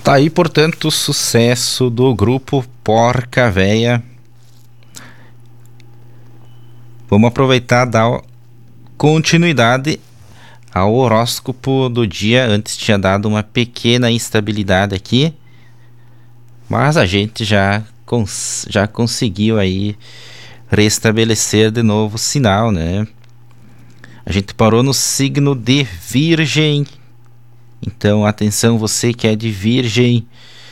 Tá aí, portanto, o sucesso do grupo Porca Véia. Vamos aproveitar e dar continuidade ao horóscopo do dia. Antes tinha dado uma pequena instabilidade aqui, mas a gente já conseguiu aí restabelecer de novo o sinal, né? A gente parou no signo de Virgem. Então, atenção, você que é de Virgem,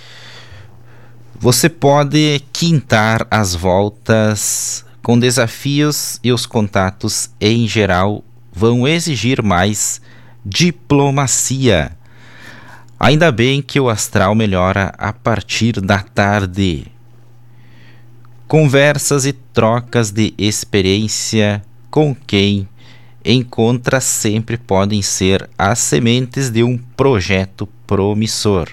você pode quintar as voltas com desafios e os contatos em geral vão exigir mais diplomacia. Ainda bem que o astral melhora a partir da tarde. Conversas e trocas de experiência com quem encontra sempre podem ser as sementes de um projeto promissor.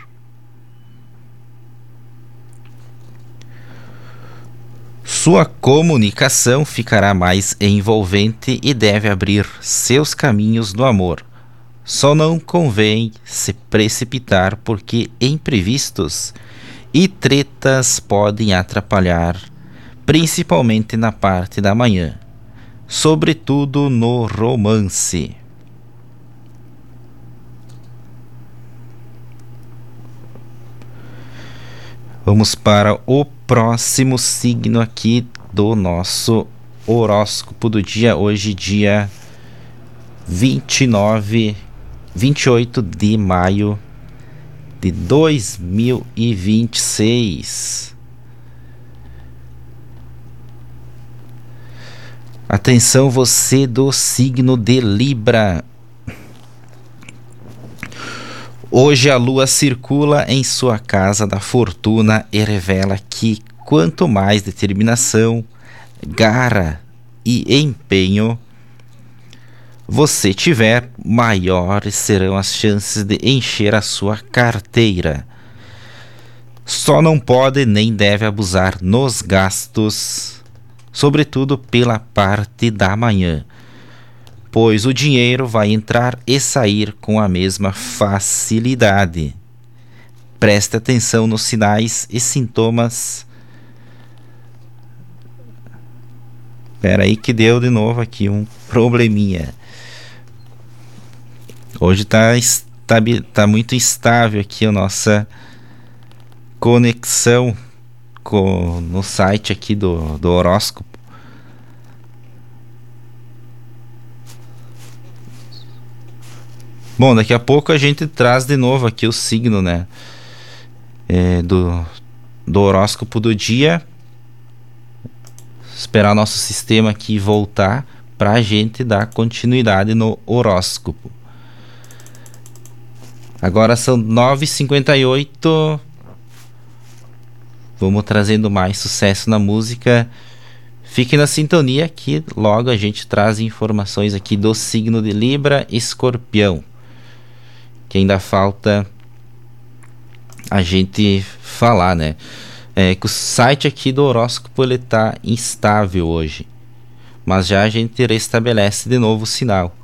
Sua comunicação ficará mais envolvente e deve abrir seus caminhos no amor. Só não convém se precipitar porque imprevistos e tretas podem atrapalhar, principalmente na parte da manhã. Sobretudo no romance. Vamos para o próximo signo aqui do nosso horóscopo do dia. Hoje, dia 28 de maio de 2026. Atenção, você do signo de Libra. Hoje a lua circula em sua casa da fortuna e revela que quanto mais determinação, garra e empenho você tiver, maiores serão as chances de encher a sua carteira. Só não pode nem deve abusar nos gastos, sobretudo pela parte da manhã, pois o dinheiro vai entrar e sair com a mesma facilidade. Preste atenção nos sinais e sintomas. Espera aí que deu de novo aqui um probleminha. Hoje tá muito instável aqui a nossa conexão no site aqui do horóscopo. Bom, daqui a pouco a gente traz de novo aqui o signo, né? Do horóscopo do dia. Esperar nosso sistema aqui voltar para a gente dar continuidade no horóscopo. Agora são 9h58. Vamos trazendo mais sucesso na música. Fique na sintonia que logo a gente traz informações aqui do signo de Libra e Escorpião, que ainda falta a gente falar, né? Que o site aqui do horóscopo ele tá instável hoje, mas já a gente restabelece de novo o sinal.